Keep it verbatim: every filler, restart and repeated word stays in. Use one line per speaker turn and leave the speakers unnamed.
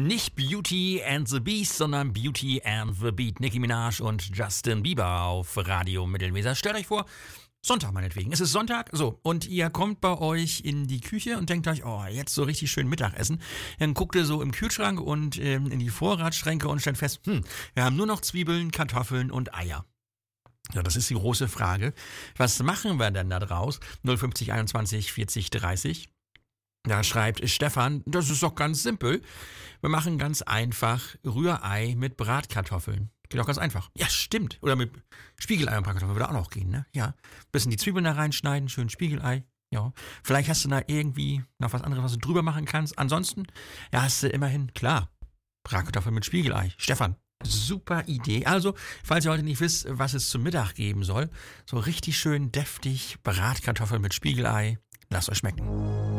Nicht Beauty and the Beast, sondern Beauty and the Beat. Nicki Minaj und Justin Bieber auf Radio Mittelweser. Stellt euch vor, Sonntag meinetwegen. Es ist Sonntag, so, und ihr kommt bei euch in die Küche und denkt euch, oh, jetzt so richtig schön Mittagessen. Dann guckt ihr so im Kühlschrank und ähm, in die Vorratsschränke und stellt fest, hm, wir haben nur noch Zwiebeln, Kartoffeln und Eier. Ja, das ist die große Frage. Was machen wir denn da draus? null fünfzig einundzwanzig vierzig dreißig. Da schreibt Stefan, das ist doch ganz simpel. Wir machen ganz einfach Rührei mit Bratkartoffeln. Geht auch ganz einfach. Ja, stimmt. Oder mit Spiegelei und Bratkartoffeln würde auch noch gehen, ne? Ja. Bisschen die Zwiebeln da reinschneiden, schön Spiegelei. Ja. Vielleicht hast du da irgendwie noch was anderes, was du drüber machen kannst. Ansonsten, ja, hast du immerhin, klar, Bratkartoffeln mit Spiegelei. Stefan, super Idee. Also, falls ihr heute nicht wisst, was es zum Mittag geben soll, so richtig schön deftig Bratkartoffeln mit Spiegelei. Lasst euch schmecken.